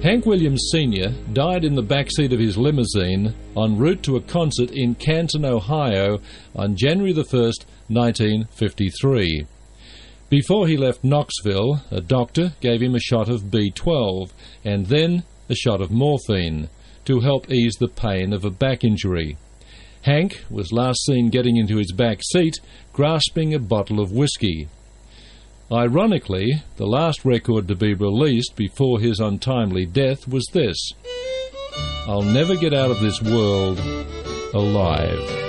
Hank Williams Sr. died in the backseat of his limousine en route to a concert in Canton, Ohio on January the 1st, 1953. Before he left Knoxville, a doctor gave him a shot of B12 and then a shot of morphine to help ease the pain of a back injury. Hank was last seen getting into his back seat, grasping a bottle of whiskey. Ironically, the last record to be released before his untimely death was this: "I'll never get out of this world alive."